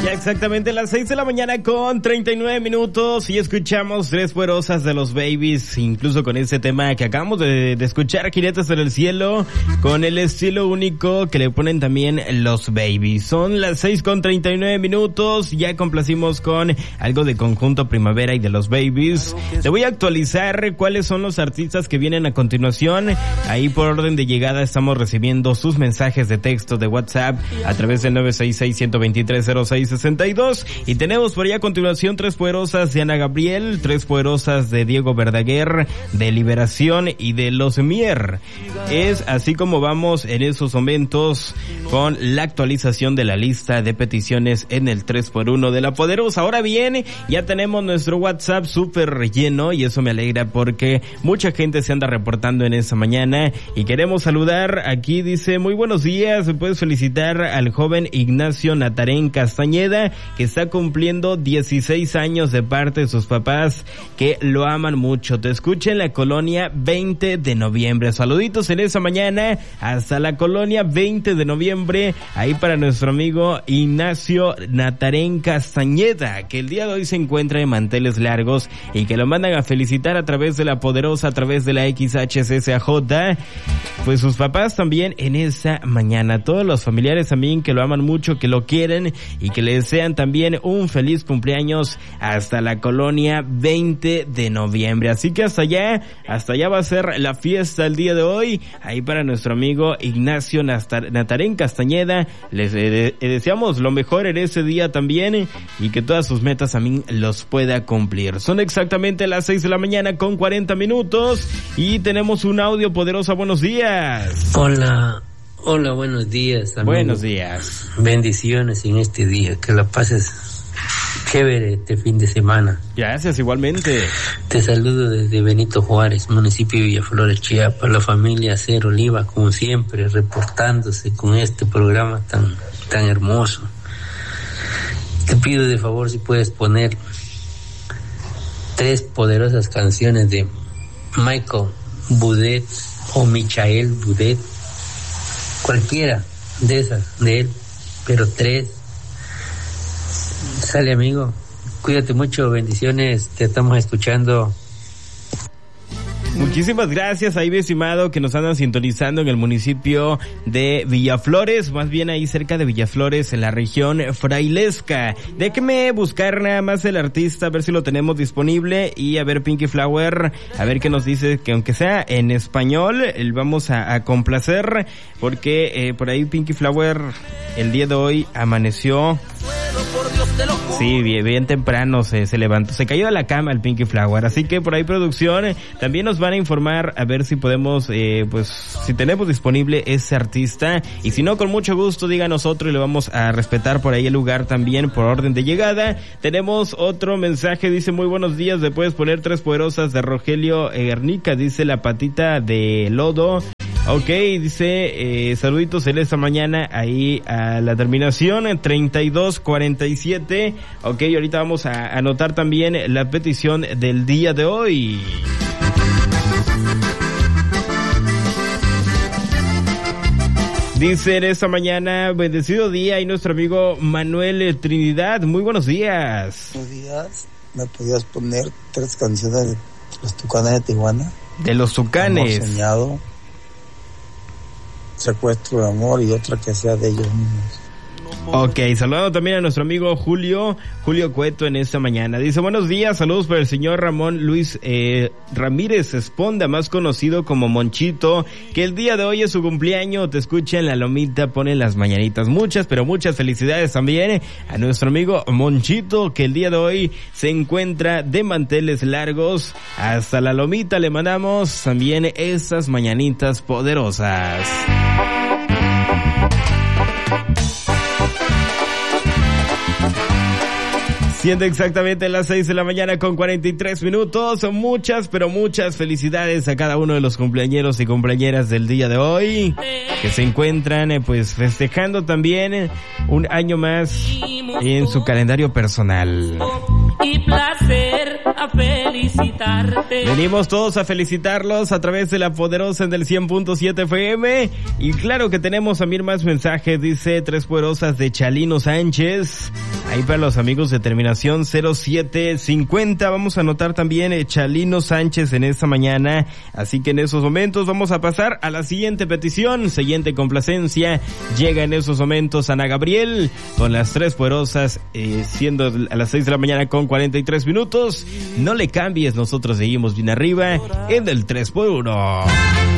Ya exactamente las 6 de la mañana con 39 minutos y escuchamos Tres Poderosas de los Babies, incluso con ese tema que acabamos de escuchar, Jinetes en el Cielo, con el estilo único que le ponen también los Babies. Son las 6 con 39 minutos, ya complacimos con algo de Conjunto Primavera y de los Babies. Te voy a actualizar cuáles son los artistas que vienen a continuación. Ahí por orden de llegada estamos recibiendo sus mensajes de texto de WhatsApp a través del 966-123-0662 y tenemos por ahí a continuación Tres Poderosas de Ana Gabriel, Tres Poderosas de Diego Verdaguer, de Liberación y de Los Mier. Es así como vamos en esos momentos con la actualización de la lista de peticiones en el 3x1 de La Poderosa. Ahora bien, ya tenemos nuestro WhatsApp súper relleno y eso me alegra porque mucha gente se anda reportando en esta mañana y queremos saludar. Aquí dice, muy buenos días, puedes felicitar al joven Ignacio Natarén Castañeda, que está cumpliendo 16 años de parte de sus papás que lo aman mucho. Te escucha en la colonia 20 de noviembre. Saluditos en esa mañana hasta la colonia 20 de noviembre, ahí para nuestro amigo Ignacio Natarén Castañeda, que el día de hoy se encuentra en manteles largos y que lo mandan a felicitar a través de La Poderosa, a través de la XHCCAJ. Pues sus papás también en esa mañana, todos los familiares también que lo aman mucho, que lo quieren y que le desean también un feliz cumpleaños hasta la colonia 20 de noviembre. Así que hasta allá va a ser la fiesta el día de hoy, ahí para nuestro amigo Ignacio Natarén Castañeda. Les deseamos lo mejor en ese día también y que todas sus metas también los pueda cumplir. Son exactamente las 6 de la mañana con 40 minutos y tenemos un audio. Poderosa, buenos días. Hola, buenos días, amigo. Buenos días. Bendiciones en este día, que la pases chévere este fin de semana. Gracias, igualmente. Te saludo desde Benito Juárez, municipio de Villaflores, Chiapas, la familia Cero Oliva, como siempre, reportándose con este programa tan hermoso. Te pido de favor si puedes poner 3 poderosas canciones de Michael Bublé o Michael Bublé, cualquiera de esas de él, pero 3. Sale, amigo, cuídate mucho, bendiciones, te estamos escuchando. Muchísimas gracias ahí, mi estimado, que nos andan sintonizando en el municipio de Villaflores, más bien ahí cerca de Villaflores, en la región frailesca. Déjeme buscar nada más el artista, a ver si lo tenemos disponible, y a ver Pinky Flower, a ver qué nos dice, que aunque sea en español, vamos a complacer, porque por ahí Pinky Flower el día de hoy amaneció... Sí, bien temprano se levantó, se cayó de la cama el Pinky Flower, así que por ahí producción también nos van a informar a ver si podemos, pues si tenemos disponible ese artista, y si no, con mucho gusto díganos otro y le vamos a respetar por ahí el lugar también por orden de llegada. Tenemos otro mensaje, dice, muy buenos días, ¿le puedes poner 3 poderosas de Rogelio Guernica? Dice La Patita de Lodo. Ok, dice, saluditos en esta mañana ahí a la terminación 3247. Ok, ahorita vamos a anotar también la petición del día de hoy. Dice en esta mañana, bendecido día, y nuestro amigo Manuel Trinidad, muy buenos días. Buenos días, ¿me podías poner 3 canciones de los Tucanes de Tijuana? De los Tucanes. Amor soñado, Secuestro de amor y otra que sea de ellos mismos. Ok, saludando también a nuestro amigo Julio Cueto en esta mañana. Dice, buenos días, saludos para el señor Ramón Luis Ramírez Esponda, más conocido como Monchito, que el día de hoy es su cumpleaños, te escucha en La Lomita, pone las mañanitas. Muchas, pero muchas felicidades también a nuestro amigo Monchito, que el día de hoy se encuentra de manteles largos. Hasta La Lomita le mandamos también esas mañanitas poderosas. Siendo exactamente las 6 de la mañana con 43 minutos, muchas, pero muchas felicidades a cada uno de los cumpleañeros y cumpleañeras del día de hoy, que se encuentran pues festejando también un año más en su calendario personal. Y placer a felicitarte. Venimos todos a felicitarlos a través de La Poderosa en el 100.7 FM. Y claro que tenemos también más mensajes. Dice 3 poderosas de Chalino Sánchez. Ahí para los amigos de terminación 0750, vamos a anotar también Chalino Sánchez en esta mañana, así que en esos momentos vamos a pasar a la siguiente petición, siguiente complacencia, llega en esos momentos Ana Gabriel con las Tres Poderosas, siendo a las 6 de la mañana con 43 minutos, no le cambies, nosotros seguimos bien arriba en el 3x1.